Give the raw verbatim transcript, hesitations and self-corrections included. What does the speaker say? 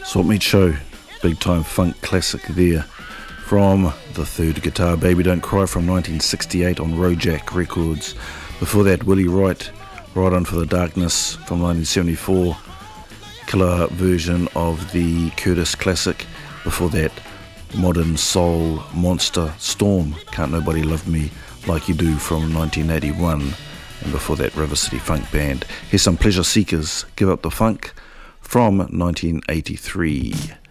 Swap Meet Show, big time funk classic there from the third guitar, Baby Don't Cry from nineteen sixty-eight on Rojack Records. Before that, Willie Wright, Right On For The Darkness from nineteen seventy-four, killer version of the Curtis classic. Before that, Modern Soul Monster Storm, Can't Nobody Love Me Like You Do from nineteen eighty-one. And before that, River City Funk Band. Here's some Pleasure Seekers, Give Up the Funk from nineteen eighty-three.